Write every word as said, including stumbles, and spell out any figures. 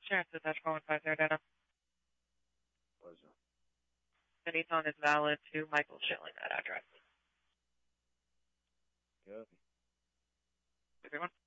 Sure, so that's one five zero data. Pleasure. Anything is valid to Michael Schilling, that address. Copy. Everyone?